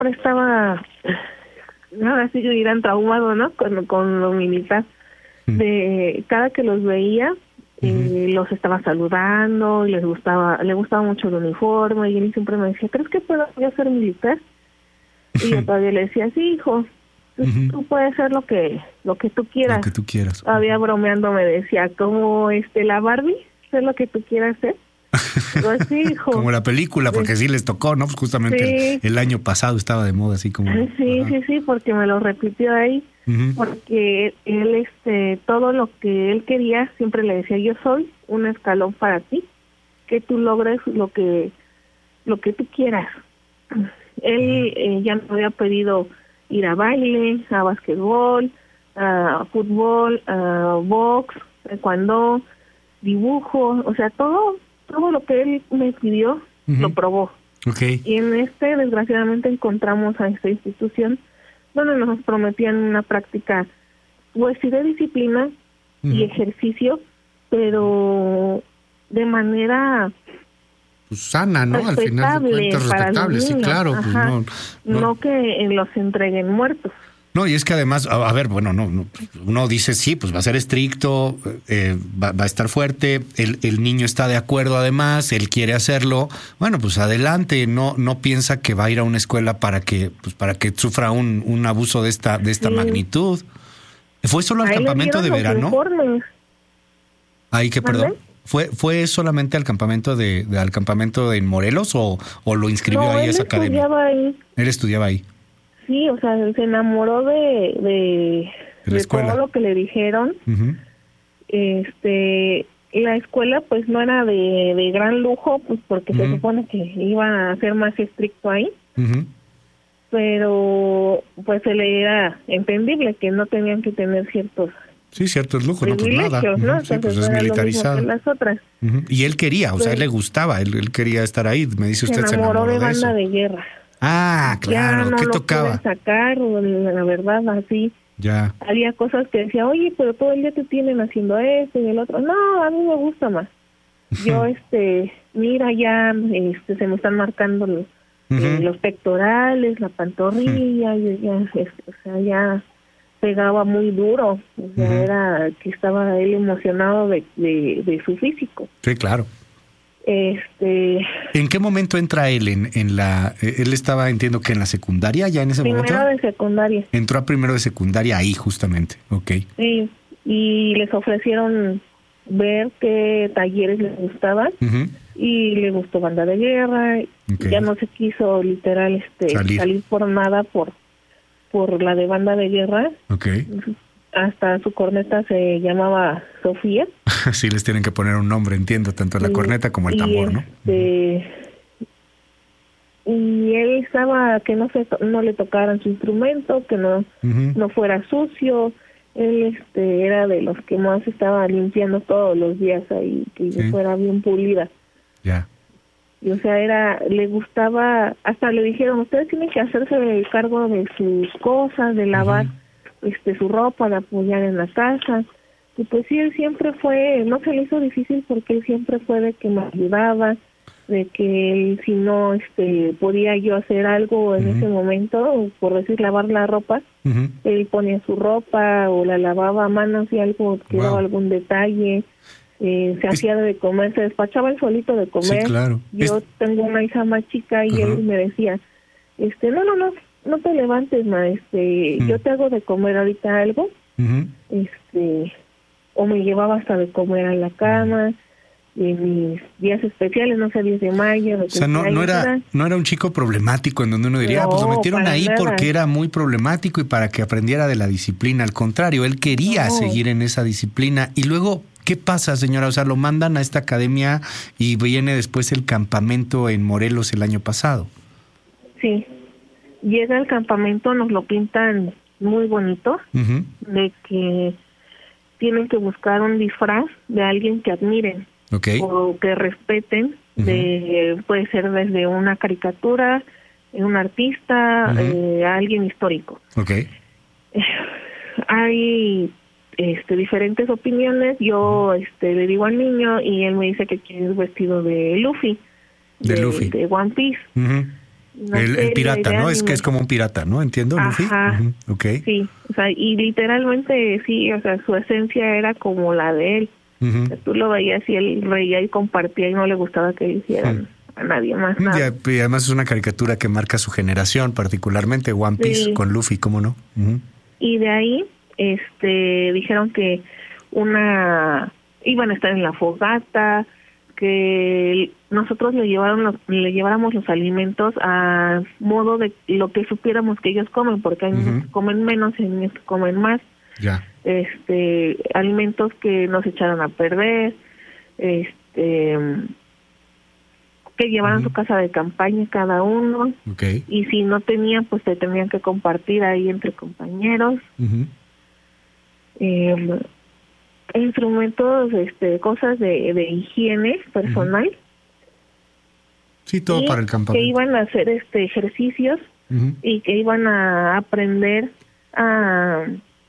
estaba, ahora sí que dirán traumado, ¿no? Con lo militar. De cada que los veía, los estaba saludando, y le gustaba mucho el uniforme, y él siempre me decía, ¿crees que puedo ser militar? Y yo todavía le decía, sí, hijo, tú puedes ser lo que tú quieras. Lo que tú quieras. Todavía bromeando me decía, como la Barbie, ser lo que tú quieras ser. Pues sí, hijo. Como la película, porque sí les tocó, ¿no? Pues justamente el año pasado estaba de moda, así como... Sí, porque me lo repitió ahí. Porque él, todo lo que él quería, siempre le decía, yo soy un escalón para ti, que tú logres lo que tú quieras. Él ya me había pedido ir a baile, a basquetbol, a fútbol, a box, taekwondo, dibujo, o sea, todo lo que él me pidió, lo probó. Okay. Y en desgraciadamente, encontramos a esta institución donde nos prometían una práctica, pues sí, de disciplina y ejercicio, pero de manera... Pues sana, ¿no? Al final de cuentas, respetable, sí, claro. Pues no que los entreguen muertos. No, y es que además, a ver, bueno, no, uno dice sí, pues va a ser estricto, va a estar fuerte, el niño está de acuerdo además, él quiere hacerlo, bueno, pues adelante, no piensa que va a ir a una escuela para que sufra un abuso de esta magnitud. ¿Fue solo al campamento de verano? Informes. Ahí que, perdón. ¿Fue solamente al campamento en Morelos o lo inscribió ahí a esa academia? Él estudiaba ahí. Sí, o sea, se enamoró de todo lo que le dijeron. La escuela pues no era de gran lujo, pues porque se supone que iba a ser más estricto ahí. Pero pues se le era entendible que no tenían que tener ciertos lujos, no, pues nada. ¿no? Sí, pues es militarizado. Las otras. Y él quería, o sea, él le gustaba, él quería estar ahí. Me dice usted, se enamoró de eso. Banda de Guerra. Ah, claro, ya no ¿qué lo tocaba? Sacar, la verdad, así. Ya. Había cosas que decía, oye, pero todo el día te tienen haciendo esto y el otro. No, a mí me gusta más. Yo, mira, ya se me están marcando los pectorales, la pantorrilla, ya pegaba muy duro. O sea, era que estaba él emocionado de su físico. Sí, claro. ¿En qué momento entra él él estaba, entiendo que en la secundaria, ya en ese momento? Primero de secundaria. Entró a primero de secundaria ahí justamente, okay. Sí, y les ofrecieron ver qué talleres les gustaban y le gustó Banda de Guerra. Okay. Ya no se quiso literal salir por nada por la de Banda de Guerra. Okay. Hasta su corneta se llamaba Sofía. Sí, les tienen que poner un nombre, entiendo, tanto la corneta como el tambor, ¿no? Y él estaba que no le tocaran su instrumento, que no fuera sucio. Él era de los que más estaba limpiando todos los días ahí, que fuera bien pulida. Ya. Y o sea, le gustaba, hasta le dijeron, ustedes tienen que hacerse cargo de sus cosas, de lavar su ropa, de apoyar en la casa. Y pues sí, él siempre fue, no se le hizo difícil porque él siempre fue de que me ayudaba, de que él, si no podía yo hacer algo en ese momento, por decir lavar la ropa, él ponía su ropa o la lavaba a mano si algo quedaba algún detalle. Se hacía de comer, se despachaba el solito de comer. Sí, claro. Yo tengo una hija más chica y él me decía, no te levantes, ma, yo te hago de comer ahorita algo, o me llevaba hasta de comer a la cama, en mis días especiales, no sé, 10 de mayo. O sea, no era un chico problemático en donde uno diría, pues lo metieron ahí porque era muy problemático y para que aprendiera de la disciplina. Al contrario, él quería seguir en esa disciplina. Y luego, ¿qué pasa, señora? O sea, lo mandan a esta academia y viene después el campamento en Morelos el año pasado. Sí. Llega al campamento, nos lo pintan muy bonito, de que tienen que buscar un disfraz de alguien que admiren o que respeten, puede ser desde una caricatura, un artista, a alguien histórico. Hay diferentes opiniones. Yo le digo al niño y él me dice que quiere el vestido de Luffy, de One Piece. El pirata, ¿no? Es que es como un pirata, ¿no? Entiendo, Luffy. Ajá. Okay. Sí, o sea, y literalmente sí, o sea, su esencia era como la de él. O sea, tú lo veías y él reía y compartía y no le gustaba que le hicieran a nadie más nada. Y además es una caricatura que marca su generación, particularmente One Piece con Luffy, ¿cómo no? Y de ahí dijeron que iban a estar en la fogata, que nosotros le lleváramos los alimentos a modo de lo que supiéramos que ellos comen, porque hay niños que comen menos y hay niños que comen más. Ya. Alimentos que nos echaron a perder, que llevaran su casa de campaña cada uno. Okay. Y si no tenían, pues se tenían que compartir ahí entre compañeros. Instrumentos, cosas de higiene personal. Sí, todo para el campamento. Que iban a hacer ejercicios y que iban a aprender a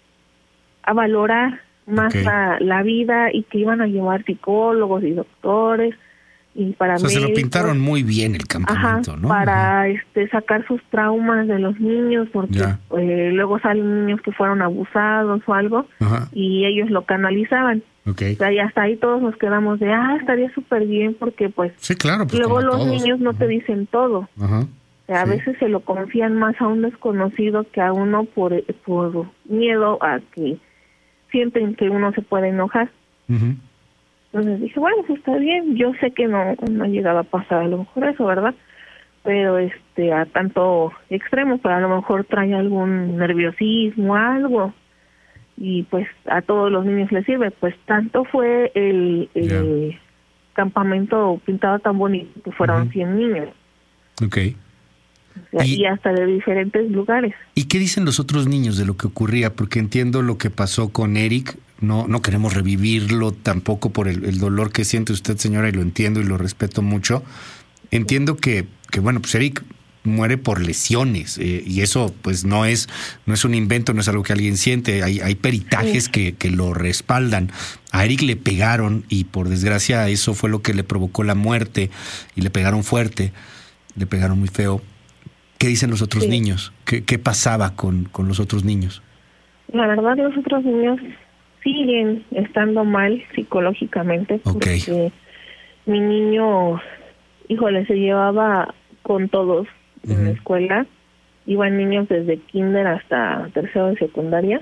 valorar más la vida, y que iban a llevar psicólogos y doctores y paramédicos. O sea, se lo pintaron muy bien el campamento, ¿no? Para sacar sus traumas de los niños, porque luego salen niños que fueron abusados o algo, y ellos lo canalizaban. Okay. O sea, y hasta ahí todos nos quedamos de, estaría súper bien, porque pues, sí, claro, pues luego los todos. niños no te dicen todo. O sea, a veces se lo confían más a un desconocido que a uno por miedo a que sienten que uno se puede enojar. Entonces dije, bueno, pues está bien, yo sé que no ha llegado a pasar a lo mejor eso, ¿verdad? Pero a tanto extremo, pero a lo mejor trae algún nerviosismo, algo, y pues a todos los niños les sirve. Pues tanto fue el campamento pintado tan bonito que fueron 100 niños. Okay. O sea, y hasta de diferentes lugares. ¿Y qué dicen los otros niños de lo que ocurría? Porque entiendo lo que pasó con Eric. No queremos revivirlo tampoco por el dolor que siente usted, señora, y lo entiendo y lo respeto mucho. Entiendo que bueno, pues Eric muere por lesiones, y eso pues no es un invento, no es algo que alguien siente. Hay peritajes que lo respaldan. A Eric le pegaron y por desgracia eso fue lo que le provocó la muerte, y le pegaron fuerte, le pegaron muy feo. ¿Qué dicen los otros niños? ¿Qué pasaba con los otros niños? La verdad, los otros niños siguen estando mal psicológicamente, porque mi niño, híjole, se llevaba con todos en la escuela. Iban niños desde kinder hasta tercero de secundaria.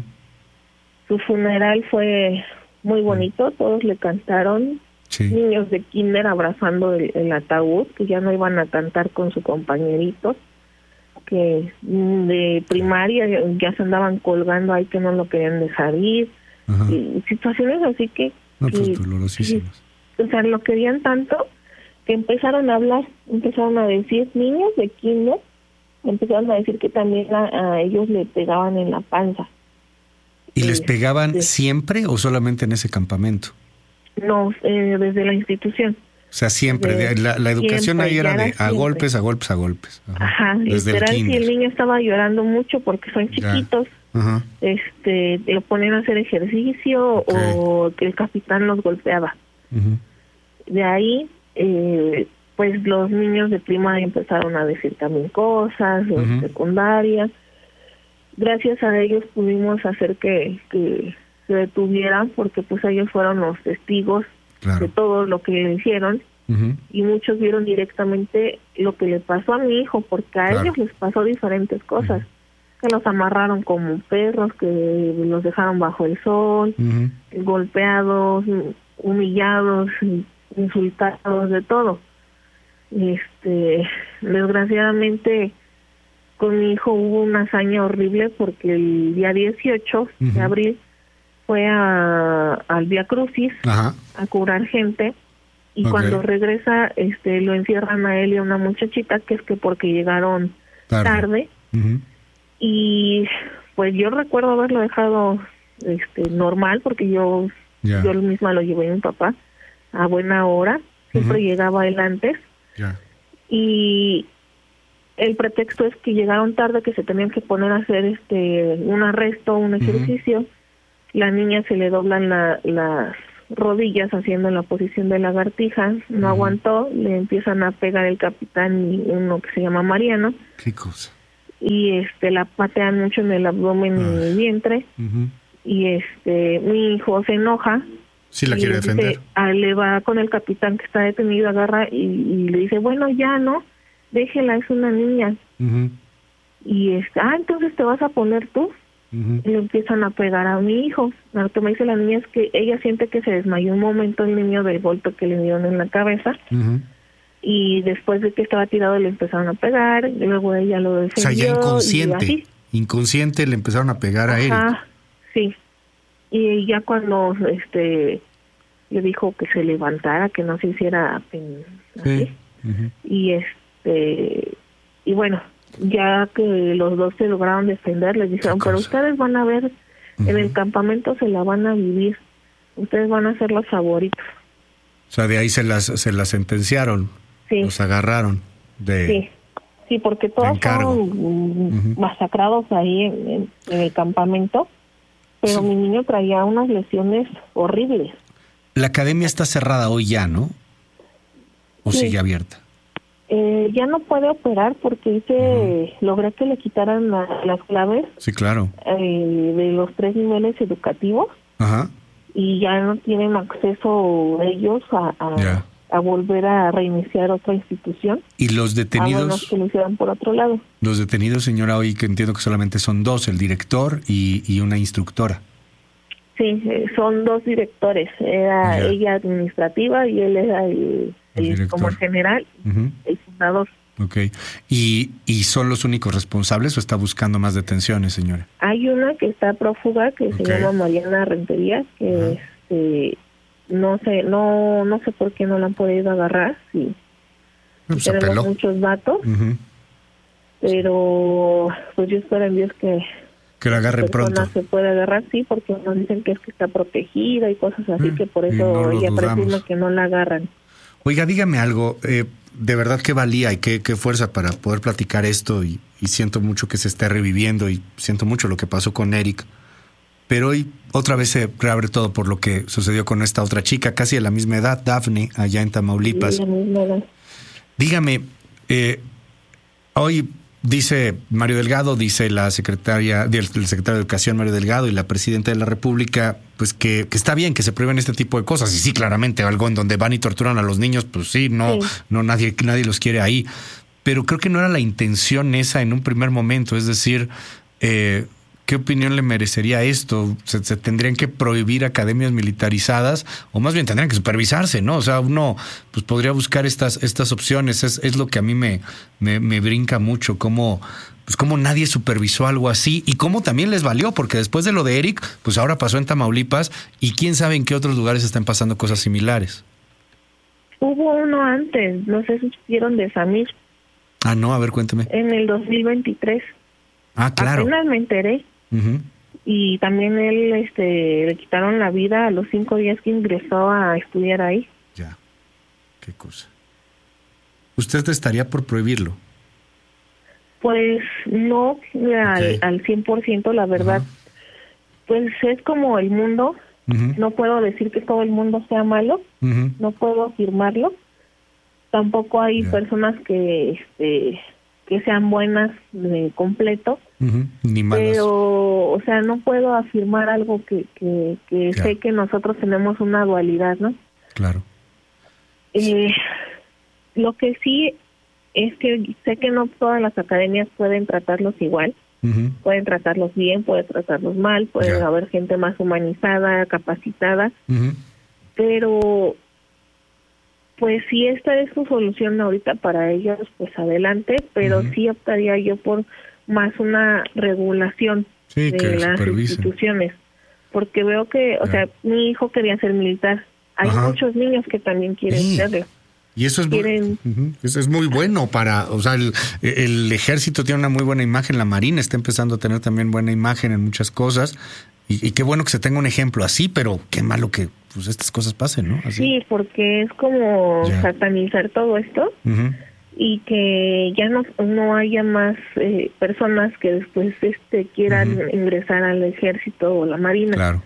Su funeral fue muy bonito, todos le cantaron. Niños de kinder abrazando el ataúd, que ya no iban a cantar con su compañerito, que de primaria ya se andaban colgando ahí, que no lo querían dejar ir. Y situaciones así que dolorosísimas. O sea, lo querían tanto que empezaron a hablar, empezaron a decir, niños de kinder, empezaron a decir que también a ellos le pegaban en la panza. ¿Y les pegaban siempre o solamente en ese campamento? No, desde la institución. O sea, siempre. La educación siempre, ahí era de siempre. A golpes. Ajá, desde literal, el si el niño estaba llorando mucho porque son chiquitos, lo ponían a hacer ejercicio o que el capitán los golpeaba. De ahí, pues los niños de primaria empezaron a decir también cosas, los de secundaria. Gracias a ellos pudimos hacer que se detuvieran, porque pues ellos fueron los testigos de todo lo que le hicieron, y muchos vieron directamente lo que le pasó a mi hijo, porque a ellos les pasó diferentes cosas, que los amarraron como perros, que los dejaron bajo el sol, golpeados, humillados, insultados, de todo. Desgraciadamente con mi hijo hubo una hazaña horrible, porque el día 18 de abril fue al Vía Crucis a curar gente, y cuando regresa lo encierran a él y a una muchachita, que es que porque llegaron tarde. Y pues yo recuerdo haberlo dejado normal, porque yo misma lo llevé a mi papá a buena hora, siempre llegaba él antes. Y el pretexto es que llegaron tarde, que se tenían que poner a hacer un arresto, un ejercicio. La niña se le doblan las rodillas haciendo la posición de lagartija, no aguantó, le empiezan a pegar el capitán y uno que se llama Mariano. ¿Qué cosa? Y la patean mucho en el abdomen y el vientre. Y mi hijo se enoja. Sí, la quiere defender. Le va con el capitán que está detenido, agarra y le dice, bueno, ya no, déjela, es una niña. Y entonces te vas a poner tú. Y le empiezan a pegar a mi hijo. Lo que me dice la niña es que ella siente que se desmayó un momento el niño del golpe que le dieron en la cabeza. Y después de que estaba tirado le empezaron a pegar, y luego ella lo defendió. O sea, ya inconsciente. Inconsciente le empezaron a pegar a Eric. Sí. Y ya cuando le dijo que se levantara, que no se hiciera así. Y bueno, ya que los dos se lograron defender, les dijeron, pero ustedes van a ver, en el campamento se la van a vivir, ustedes van a ser los favoritos. O sea, de ahí se las sentenciaron, los agarraron. Sí, porque todos fueron masacrados ahí en el campamento, pero mi niño traía unas lesiones horribles. La academia está cerrada hoy ya, ¿no? ¿O sigue abierta? Ya no puede operar porque logré que le quitaran las claves. Sí, claro. De los 3 niveles educativos. Y ya no tienen acceso ellos a volver a reiniciar otra institución. ¿Y los detenidos? A menos que lo hicieran por otro lado. Los detenidos, señora, hoy que entiendo que solamente son 2, el director y una instructora. Sí, son 2 directores. Era ella administrativa y él era el como el general, el fundador. Okay. ¿Y son los únicos responsables o está buscando más detenciones, señora? Hay una que está prófuga que se llama Mariana Rentería, que no sé por qué no la han podido agarrar. Sí. Tenemos muchos datos, pero pues yo espero en Dios que la agarren pronto. Se puede agarrar, sí, porque nos dicen que es que está protegida y cosas así, que por eso ella presume que no la agarran. Oiga, dígame algo, de verdad qué valía y qué fuerza para poder platicar esto y siento mucho que se esté reviviendo y siento mucho lo que pasó con Eric, pero hoy otra vez se reabre todo por lo que sucedió con esta otra chica, casi de la misma edad, Dafne, allá en Tamaulipas. Sí, la misma edad. Dígame, hoy dice Mario Delgado, dice el secretario de Educación Mario Delgado y la presidenta de la República, pues que está bien que se prohíban este tipo de cosas. Y sí, claramente, algo en donde van y torturan a los niños, pues sí, no nadie los quiere ahí. Pero creo que no era la intención esa en un primer momento. Es decir, ¿qué opinión le merecería esto? ¿Se tendrían que prohibir academias militarizadas? O más bien tendrían que supervisarse, ¿no? O sea, uno pues podría buscar estas opciones. Es lo que a mí me brinca mucho, cómo nadie supervisó algo así y cómo también les valió, porque después de lo de Eric, pues ahora pasó en Tamaulipas y quién sabe en qué otros lugares están pasando cosas similares. Hubo uno antes, no sé si supieron de Samir. Ah, no, a ver, cuéntame. En el 2023. Ah, claro. Apenas me enteré. Y también él le quitaron la vida a los 5 días que ingresó a estudiar ahí. Ya, qué cosa. ¿Usted estaría por prohibirlo? Pues no al 100%, la verdad. Pues es como el mundo. No puedo decir que todo el mundo sea malo. No puedo afirmarlo. Tampoco hay personas que sean buenas de completo. Ni malas. Pero, o sea, no puedo afirmar algo que sé que nosotros tenemos una dualidad, ¿no? Claro. Lo que sí es que sé que no todas las academias pueden tratarlos igual. Pueden tratarlos bien, pueden tratarlos mal, puede haber gente más humanizada, capacitada. Pero pues si esta es su solución ahorita para ellos, pues adelante, pero sí optaría yo por más una regulación de las instituciones, porque veo que, o sea, mi hijo quería ser militar, hay muchos niños que también quieren serlo. Y eso es muy bueno para, o sea, el ejército tiene una muy buena imagen, la Marina está empezando a tener también buena imagen en muchas cosas, y qué bueno que se tenga un ejemplo así, pero qué malo que pues estas cosas pasen, ¿no? Así. Sí, porque es como satanizar todo esto y que ya no haya más personas que después quieran ingresar al ejército o la Marina. Claro.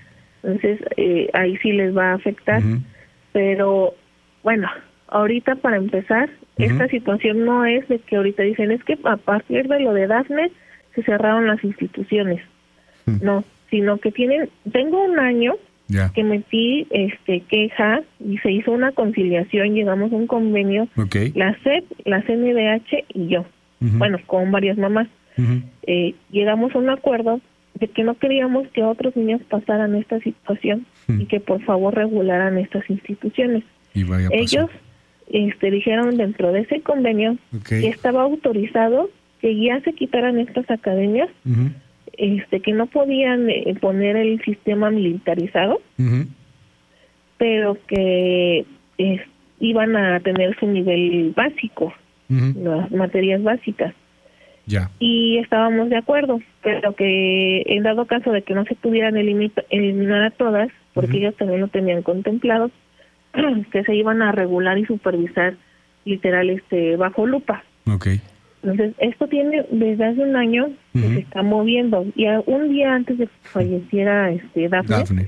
Entonces, ahí sí les va a afectar. Pero, bueno, ahorita para empezar, esta situación no es de que ahorita dicen, es que a partir de lo de Dafne se cerraron las instituciones. No, sino que tengo un año que metí queja y se hizo una conciliación, llegamos a un convenio, la SEP, la CNDH y yo, bueno, con varias mamás. Llegamos a un acuerdo de que no queríamos que otros niños pasaran esta situación y que por favor regularan estas instituciones. Y ellos dijeron dentro de ese convenio que estaba autorizado que ya se quitaran estas academias, que no podían poner el sistema militarizado, pero que iban a tener su nivel básico, las materias básicas. Y estábamos de acuerdo, pero que en dado caso de que no se pudieran eliminar a todas, porque ellos también lo tenían contemplado, que se iban a regular y supervisar literal bajo lupa. Entonces, esto tiene desde hace un año que se está moviendo. Y un día antes de que falleciera Dafne,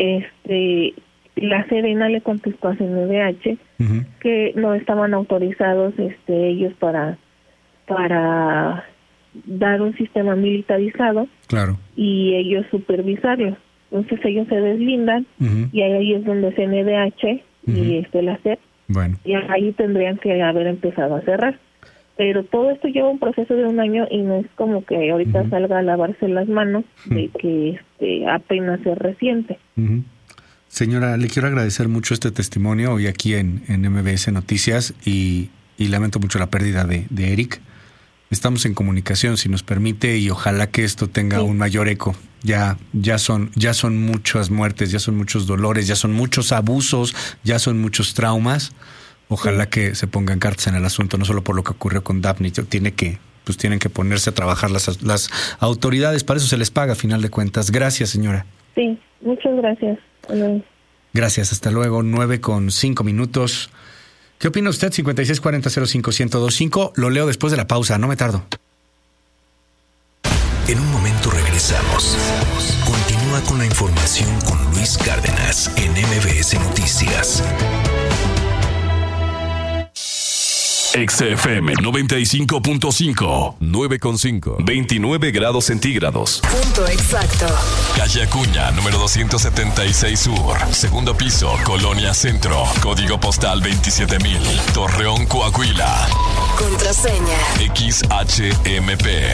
la Sedena le contestó a CNDH que no estaban autorizados ellos para dar un sistema militarizado y ellos supervisarlo. Entonces ellos se deslindan y ahí es donde CNDH y la SEP, y ahí tendrían que haber empezado a cerrar. Pero todo esto lleva un proceso de un año y no es como que ahorita salga a lavarse las manos de que apenas es reciente. Señora, le quiero agradecer mucho este testimonio hoy aquí en MBS Noticias y lamento mucho la pérdida de Eric. Estamos en comunicación, si nos permite, y ojalá que esto tenga un mayor eco. Ya son muchas muertes, ya son muchos dolores, ya son muchos abusos, ya son muchos traumas. Ojalá que se pongan cartas en el asunto, no solo por lo que ocurrió con Dafne. Tienen que ponerse a trabajar las autoridades, para eso se les paga a final de cuentas. Gracias, señora. Sí, muchas gracias. Gracias, hasta luego. 9:05. ¿Qué opina usted? 5640-05-1025. Lo leo después de la pausa, no me tardo. En un momento regresamos. Continúa con la información con Luis Cárdenas en MBS Noticias. XFM 95.5, 9.5, 29 grados centígrados. Punto exacto. Calle Acuña, número 276 Sur, segundo piso, Colonia Centro, código postal 27,000, Torreón, Coahuila. Contraseña XHMP.